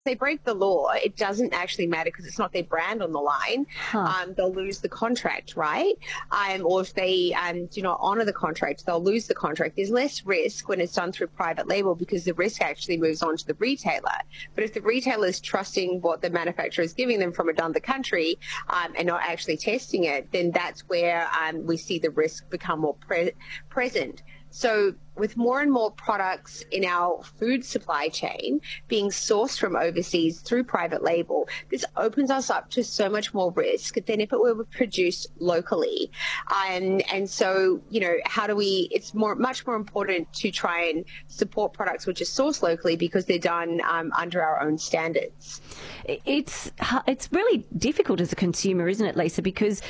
they break the law, it doesn't actually matter because it's not their brand on the line. Huh. They'll lose the contract, right? Or if they do not honour the contract, they'll lose the contract. There's less risk when it's done through private label because the risk actually moves on to the retailer. But if the retailer is trusting what the manufacturer is giving them from another country and not actually testing it, then that's where we see the risk become more present. So with more and more products in our food supply chain being sourced from overseas through private label, this opens us up to so much more risk than if it were produced locally. And so, how do we, it's much more important to try and support products which are sourced locally because they're done under our own standards. It's really difficult as a consumer, isn't it, Lisa? Because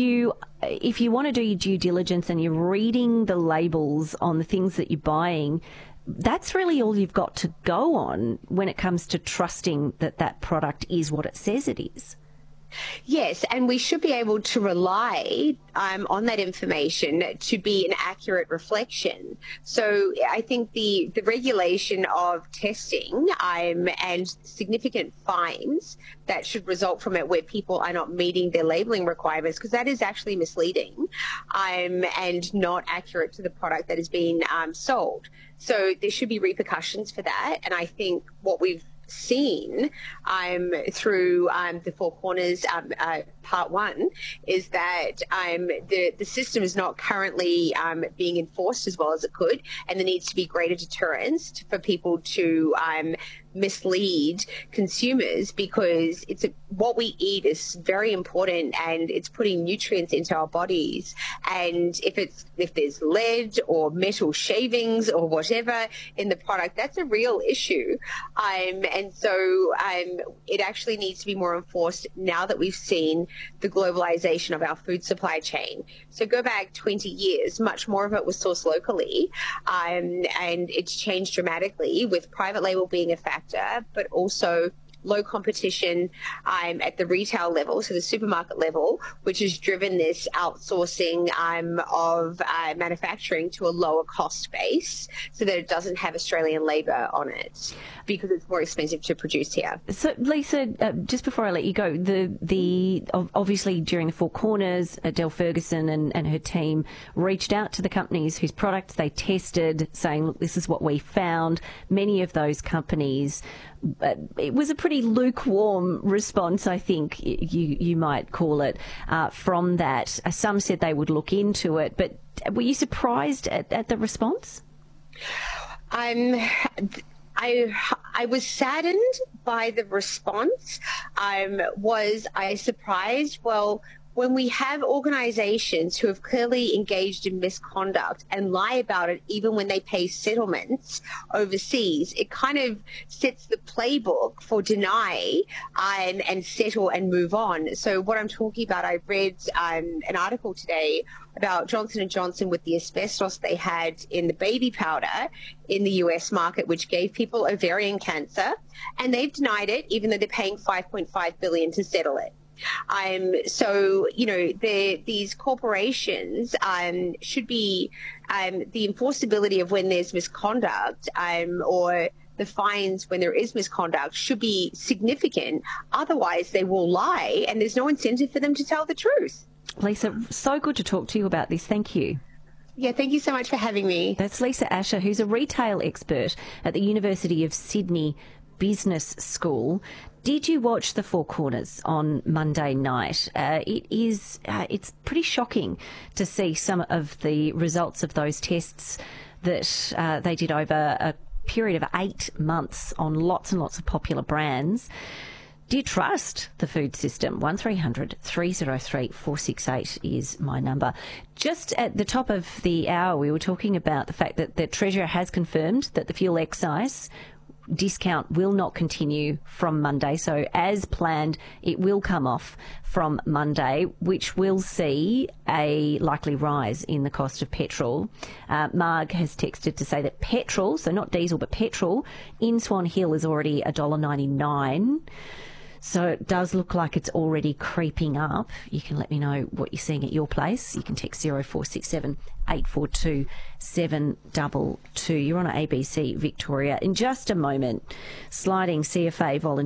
if you want to do your due diligence and you're reading the labels on the things that you're buying, that's really all you've got to go on when it comes to trusting that that product is what it says it is. Yes, and we should be able to rely on that information to be an accurate reflection. So I think the regulation of testing and significant fines that should result from it where people are not meeting their labelling requirements, because that is actually misleading and not accurate to the product that is being sold. So there should be repercussions for that. And I think what we've seen through the Four Corners part one is that the system is not currently being enforced as well as it could, and there needs to be greater deterrence for people to mislead consumers, because what we eat is very important and it's putting nutrients into our bodies. And if there's lead or metal shavings or whatever in the product, that's a real issue. And so it actually needs to be more enforced now that we've seen the globalization of our food supply chain. So go back 20 years, much more of it was sourced locally, and it's changed dramatically with private label being a factor, but also low competition at the retail level, so the supermarket level, which has driven this outsourcing of manufacturing to a lower cost base so that it doesn't have Australian labour on it because it's more expensive to produce here. So, Lisa, just before I let you go, obviously during the Four Corners, Adele Ferguson and her team reached out to the companies whose products they tested, saying, look, this is what we found. Many of those companies, it was a pretty lukewarm response, I think you might call it, from that. Some said they would look into it, but were you surprised at the response? I was saddened by the response. Was I surprised? Well, when we have organisations who have clearly engaged in misconduct and lie about it even when they pay settlements overseas, it kind of sets the playbook for deny and settle and move on. So what I'm talking about, I read an article today about Johnson & Johnson with the asbestos they had in the baby powder in the US market, which gave people ovarian cancer, and they've denied it even though they're paying $5.5 billion to settle it. So, these corporations should be the enforceability of when there's misconduct or the fines when there is misconduct should be significant. Otherwise, they will lie and there's no incentive for them to tell the truth. Lisa, so good to talk to you about this. Thank you. Yeah, thank you so much for having me. That's Lisa Asher, who's a retail expert at the University of Sydney Business School. Did you watch the Four Corners on Monday night? It's pretty shocking to see some of the results of those tests that they did over a period of 8 months on lots and lots of popular brands. Do you trust the food system? 1300 303 468 is my number. Just at the top of the hour, we were talking about the fact that the Treasurer has confirmed that the fuel excise discount will not continue from Monday. So as planned, it will come off from Monday, which will see a likely rise in the cost of petrol. Marg has texted to say that petrol, so not diesel, but petrol in Swan Hill is already $1.99. So it does look like it's already creeping up. You can let me know what you're seeing at your place. You can text 0467 842 722. You're on ABC Victoria. In just a moment, sliding CFA volunteer